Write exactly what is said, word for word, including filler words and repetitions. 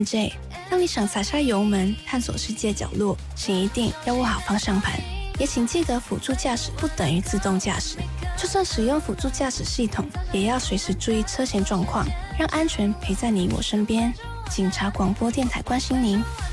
J， 当你想踩下油门探索世界角落，请一定要握好方向盘，也请记得辅助驾驶不等于自动驾驶。就算使用辅助驾驶系统，也要随时注意车前状况，让安全陪在你我身边。警察广播电台关心您。